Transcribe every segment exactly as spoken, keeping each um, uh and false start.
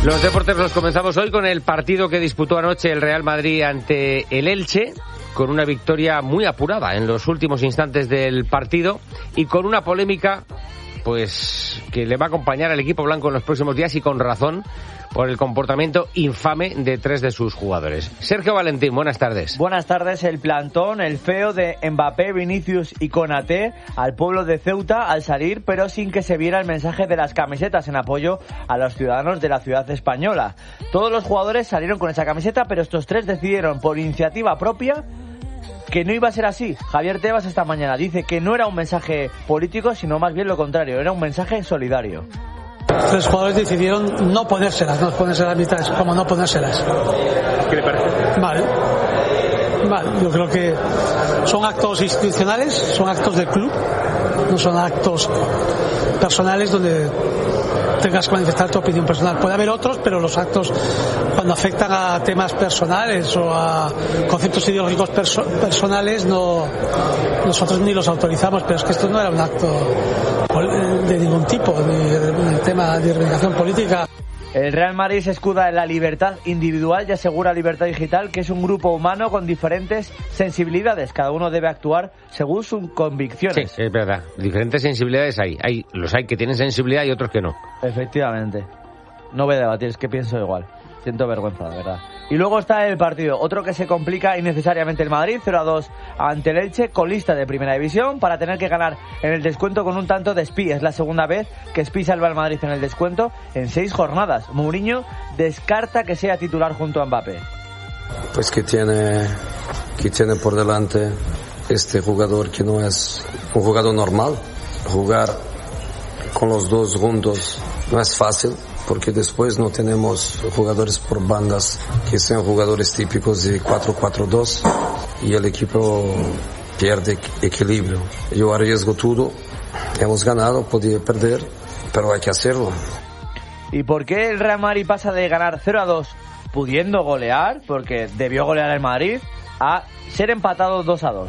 Los deportes los comenzamos hoy con el partido que disputó anoche el Real Madrid ante el Elche, con una victoria muy apurada en los últimos instantes del partido y con una polémica pues que le va a acompañar al equipo blanco en los próximos días, y con razón, por el comportamiento infame de tres de sus jugadores. Sergio Valentín, buenas tardes. Buenas tardes. El plantón, el feo de Mbappé, Vinicius y Konaté al pueblo de Ceuta al salir, pero sin que se viera el mensaje de las camisetas en apoyo a los ciudadanos de la ciudad española. Todos los jugadores salieron con esa camiseta, pero estos tres decidieron por iniciativa propia que no iba a ser así. Javier Tebas esta mañana dice que no era un mensaje político, sino más bien lo contrario, era un mensaje solidario. Tres jugadores decidieron no ponérselas, no ponerse las mitades, como no ponérselas. ¿Qué le parece? Vale. Vale, yo creo que son actos institucionales, son actos del club, no son actos personales donde tengas que manifestar tu opinión personal. Puede haber otros, pero los actos cuando afectan a temas personales o a conceptos ideológicos perso- personales no, nosotros ni los autorizamos, pero es que esto no era un acto de ningún tipo, ni de tema de organización política. El Real Madrid se escuda en la libertad individual y asegura Libertad Digital, que es un grupo humano con diferentes sensibilidades. Cada uno debe actuar según sus convicciones. Sí, es verdad. Diferentes sensibilidades hay. hay. Los hay que tienen sensibilidad y otros que no. Efectivamente. No voy a debatir, es que pienso igual. Siento vergüenza, de verdad. Y luego está el partido, otro que se complica innecesariamente el Madrid, cero a dos ante el Elche, colista de Primera División, para tener que ganar en el descuento con un tanto de Spi. Es la segunda vez que Spi salva al Madrid en el descuento en seis jornadas. Mourinho descarta que sea titular junto a Mbappé. Pues que tiene, que tiene por delante este jugador que no es un jugador normal. Jugar con los dos juntos no es fácil, porque después no tenemos jugadores por bandas que sean jugadores típicos de cuatro cuatro dos y el equipo pierde equilibrio. Yo arriesgo todo, hemos ganado, podía perder, pero hay que hacerlo. ¿Y por qué el Real Madrid pasa de ganar cero a dos pudiendo golear, porque debió golear el Madrid, a ser empatado dos a dos?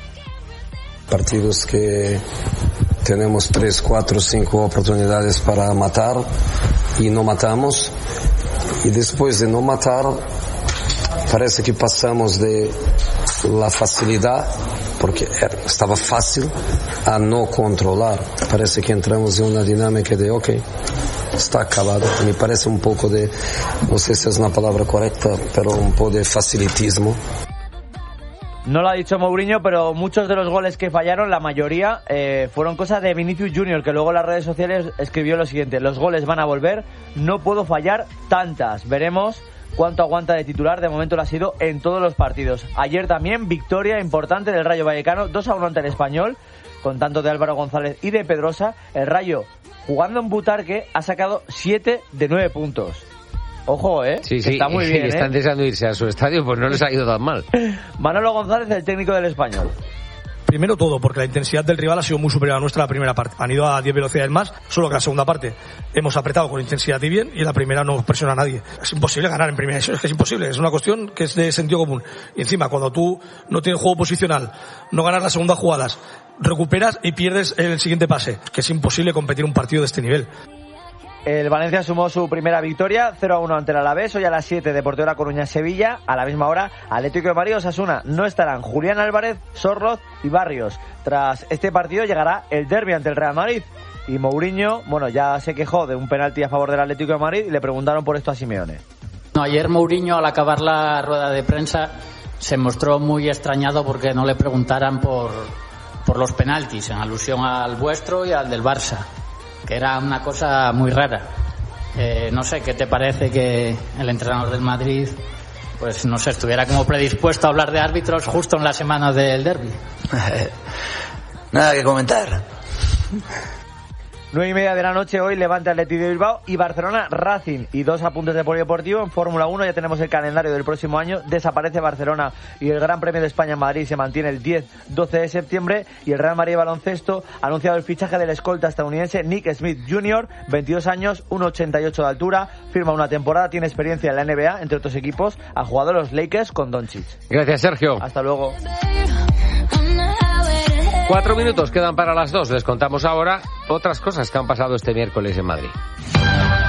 Partidos que tenemos tres, cuatro, cinco oportunidades para matar y no matamos, y después de no matar parece que pasamos de la facilidad, porque estaba fácil, a no controlar. Parece que entramos en una dinámica de ok, está acabado. Me parece un poco de, no sé si es una palabra correcta, pero un poco de facilitismo. No lo ha dicho Mourinho, pero muchos de los goles que fallaron, la mayoría, eh, fueron cosas de Vinicius Junior, que luego en las redes sociales escribió lo siguiente: los goles van a volver, no puedo fallar tantas. Veremos cuánto aguanta de titular, de momento lo ha sido en todos los partidos. Ayer también victoria importante del Rayo Vallecano, dos a uno ante el Español, con tanto de Álvaro González y de Pedrosa. El Rayo, jugando en Butarque, ha sacado siete de nueve puntos. Ojo, ¿eh? Sí, sí, está muy bien, que están ¿eh? deseando irse a su estadio, pues no les ha ido tan mal. Manolo González, el técnico del Español. Primero todo, porque la intensidad del rival ha sido muy superior a nuestra la primera parte. Han ido a diez velocidades más, solo que la segunda parte hemos apretado con intensidad y bien, y en la primera no presiona a nadie. Es imposible ganar en primera, eso es que es imposible, es una cuestión que es de sentido común. Y encima, cuando tú no tienes juego posicional, no ganas las segundas jugadas, recuperas y pierdes el siguiente pase, que es imposible competir un partido de este nivel. El Valencia sumó su primera victoria, cero a uno ante el Alavés. Hoy a las siete, Deportivo La Coruña, Sevilla. A la misma hora, Atlético de Madrid, Osasuna. No estarán Julián Álvarez, Sorloz y Barrios. Tras este partido llegará el derbi ante el Real Madrid. Y Mourinho, bueno, ya se quejó de un penalti a favor del Atlético de Madrid y le preguntaron por esto a Simeone. No, ayer Mourinho, al acabar la rueda de prensa, se mostró muy extrañado porque no le preguntaran por, por los penaltis, en alusión al vuestro y al del Barça, que era una cosa muy rara. Eh, no sé, ¿qué te parece que el entrenador del Madrid, pues no sé, estuviera como predispuesto a hablar de árbitros justo en la semana del derbi? Nada que comentar. Nueve y media de la noche hoy, Levante, Atlético de Bilbao y Barcelona Racing. Y dos apuntes de polideportivo. En Fórmula uno ya tenemos el calendario del próximo año. Desaparece Barcelona y el Gran Premio de España en Madrid se mantiene el diez doce de septiembre. Y el Real Madrid de baloncesto ha anunciado el fichaje del escolta estadounidense Nick Smith junior, veintidós años, uno ochenta y ocho de altura. Firma una temporada, tiene experiencia en la N B A, entre otros equipos. Ha jugado los Lakers con Doncic. Gracias, Sergio. Hasta luego. Cuatro minutos quedan para las dos. Les contamos ahora otras cosas que han pasado este miércoles en Madrid.